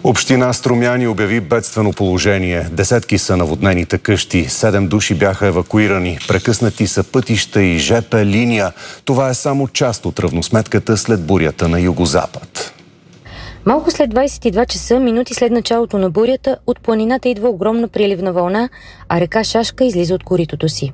Община Струмяни обяви бедствено положение. Десетки са наводнените къщи. 7 души бяха евакуирани. Прекъснати са пътища и ЖП линия. Това е само част от равносметката след бурята на югозапад. Малко след 22 часа, минути след началото на бурята, от планината идва огромна приливна вълна, а река Шашка излиза от коритото си.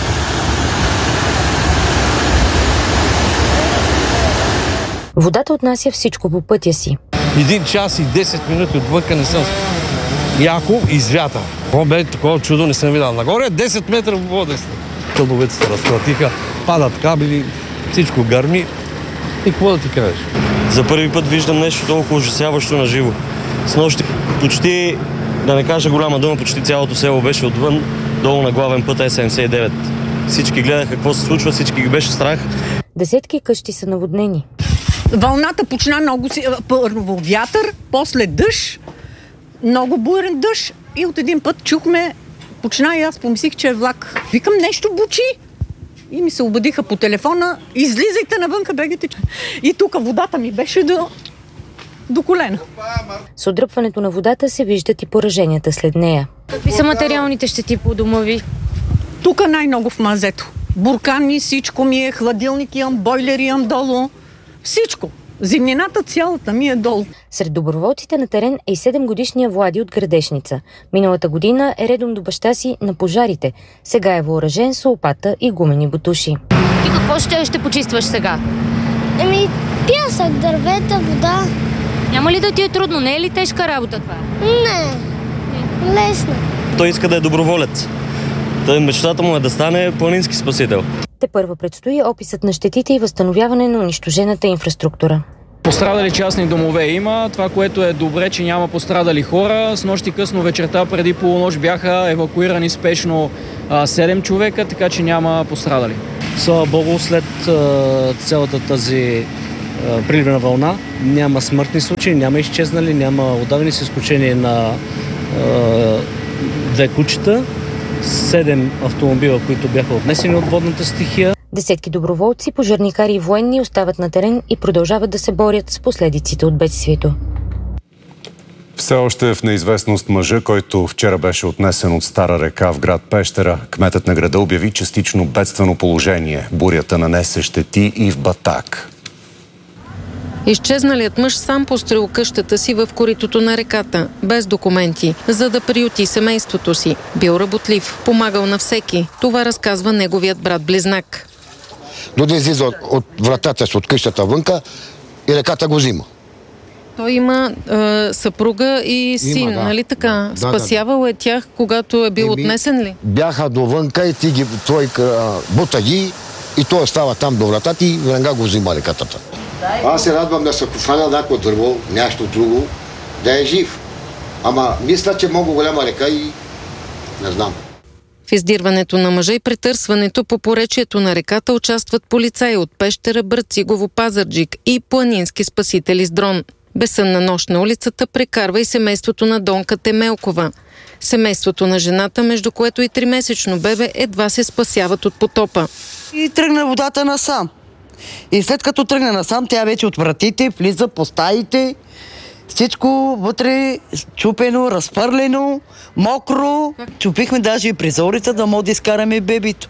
Водата отнася всичко по пътя си. 1 час и 10 минути отвънка не съм. Яко извята. Такова чудо не съм видял. Нагоре 10 метра вода. Стълбовете се разклатиха, падат кабели, всичко гърми. И какво да ти кажеш? За първи път виждам нещо толкова ужасяващо на живо. Снощи почти, да не кажа голяма дума, почти цялото село беше отвън, долу на главен път Е79. Всички гледаха какво се случва, всички ги беше страх. Десетки къщи са наводнени. Вълната почна много първо вятър, после дъжд, много буйен дъжд и от един път чухме, почна и аз помислих, че е влак. Викам, нещо бучи. И ми се обадиха по телефона, излизайте навънка, бегайте. И тук водата ми беше до колена. С отдръпването на водата се виждат и пораженията след нея. Какви са материалните щети по дома ви? Тук най-много в мазето. Буркани, всичко ми е, хладилник имам, бойлер имам долу. Всичко. Зимнината цялата ми е долу. Сред доброволците на терен е и 7-годишния Влади от Градешница. Миналата година е редом до баща си на пожарите. Сега е въоръжен с лопата и гумени ботуши. И какво ще почистваш сега? Пясък, дървета, вода. Няма ли да ти е трудно? Не е ли тежка работа това? Не. Лесно. Той иска да е доброволец. Мечтата му е да стане планински спасител. Тепърва предстои описът на щетите и възстановяване на унищожената инфраструктура. Пострадали частни домове има. Това, което е добре, че няма пострадали хора. Снощи късно вечерта преди полунощ бяха евакуирани спешно 7 човека, така че няма пострадали. Слава Богу, след цялата тази приливна вълна няма смъртни случаи, няма изчезнали, няма удавени, с изключение на 2 кучета, 7 автомобила, които бяха отнесени от водната стихия. Десетки доброволци, пожарникари и военни остават на терен и продължават да се борят с последиците от бедствието. Все още е в неизвестност мъжа, който вчера беше отнесен от Стара река в град Пещера. Кметът на града обяви частично бедствено положение. Бурята нанесе щети и в Батак. Изчезналият мъж сам построил къщата си в коритото на реката, без документи, за да приюти семейството си. Бил работлив, помагал на всеки. Това разказва неговият брат-близнак. До да излиза от вратата си, от къщата вънка и реката го взима. Той има съпруга и син, да. Нали така? Да, спасявал е тях, когато е бил отнесен ли? Бяха довънка и той бута ги и той става там до вратата и веднага го взима рекатата. Аз се радвам да се хвана някакво дърво, нещо друго, да е жив. Ама мисля, че много голяма река и не знам. В издирването на мъжа и претърсването по поречието на реката участват полицаи от Пещера, Брацигово, Пазарджик и планински спасители с дрон. Безсънна нощ на улицата прекарва и семейството на Донка Темелкова. Семейството на жената, между което и 3-месечно бебе, едва се спасяват от потопа. И тръгна водата насам. И след като тръгна насам, тя вече от вратите влиза по стаите. Всичко вътре чупено, разпърлено, мокро. Чупихме даже и призорица, да може да изкараме бебито.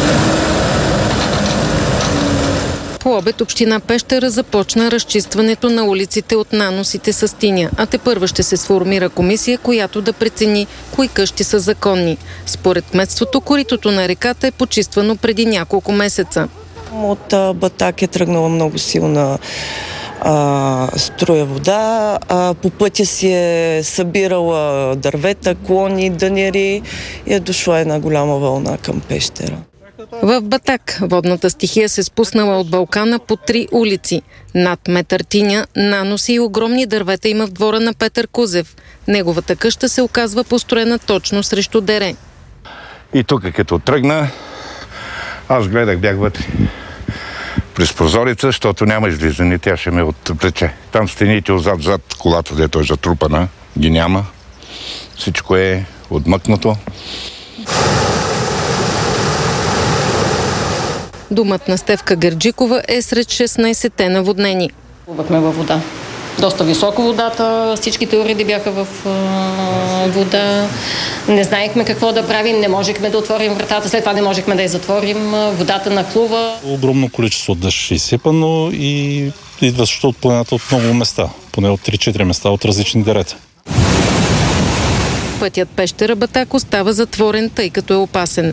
По обед община Пещера започна разчистването на улиците от наносите с тиня, а тепърва ще се сформира комисия, която да прецени кои къщи са законни. Според кметството, коритото на реката е почиствано преди няколко месеца. От Батак е тръгнала много силна струя вода. По пътя си е събирала дървета, клони, дънери и е дошла една голяма вълна към Пещера. В Батак водната стихия се спуснала от Балкана по 3 улици. Над метър тиня, наноси и огромни дървета има в двора на Петър Кузев. Неговата къща се оказва построена точно срещу дере. И тук, като тръгна, аз гледах, бях вътре през прозореца, защото няма излизане, тя ще ме отвлече. Там стените отзад колата, дето е затрупана, ги няма. Всичко е отмъкнато. Домът на Стефка Герджикова е сред 16-те наводнени. Плувахме във вода. доста високо водата, всичките уреди бяха в вода. Не знаехме какво да правим, не можехме да отворим вратата, след това не можехме да я затворим, водата нахлува. Огромно количество дъжд изсипано и идващо от планината от много места, поне от 3-4 места от различни дерета. Пътят Пещера-Батак остава затворен, тъй като е опасен.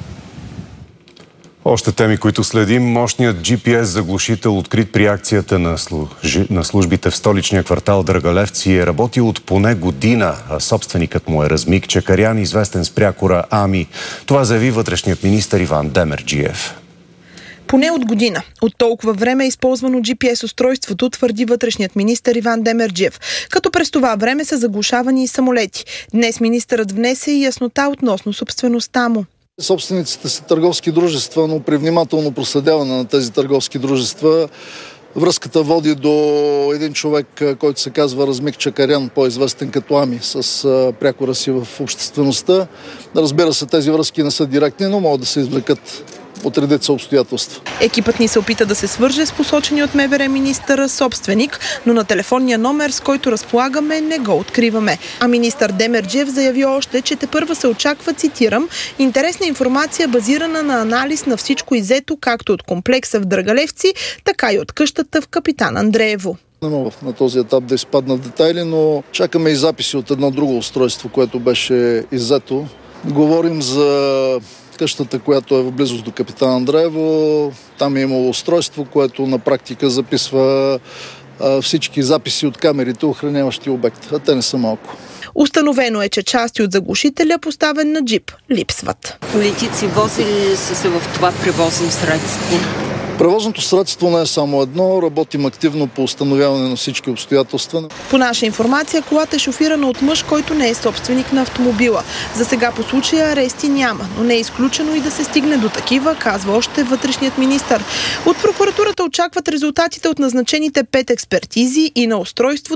Още теми, които следим. Мощният GPS заглушител, открит при акцията на службите в столичния квартал Драгалевци, е работил от поне година, а собственикът му е Размик Чакарян, известен с прякора Ами. Това заяви вътрешният министър Иван Демерджиев. Поне от година. От толкова време е използвано GPS-устройството, твърди вътрешният министър Иван Демерджиев. Като през това време са заглушавани и самолети. Днес министърът внесе и яснота относно собствеността му. Собствениците са търговски дружества, но при внимателно проследяване на тези търговски дружества връзката води до един човек, който се казва Размик Чакарян, по-известен като Ами, с прякора си в обществеността. Разбира се, тези връзки не са директни, но могат да се извлекат от редица обстоятелства. Екипът ни се опита да се свърже с посочени от МВР министъра собственик, но на телефонния номер, с който разполагаме, не го откриваме. А министър Демерджиев заяви още, че тепърва се очаква, цитирам, интересна информация, базирана на анализ на всичко иззето, както от комплекса в Драгалевци, така и от къщата в Капитан Андреево. Не мога на този етап да изпадна в детайли, но чакаме и записи от едно друго устройство, което беше иззето. Говорим за къщата, която е в близост до Капитан Андреево. Там е имало устройство, което на практика записва всички записи от камерите, охраняващи обект. А те не са малко. Установено е, че части от заглушителя, поставен на джип, липсват. Политици возили са се в това превозно средство? Превозното средство не е само едно. Работим активно по установяване на всички обстоятелства. По наша информация, колата е шофирана от мъж, който не е собственик на автомобила. За сега по случая арести няма, но не е изключено и да се стигне до такива, казва още вътрешният министър. От прокуратурата очакват резултатите от назначените 5 експертизи и на устройството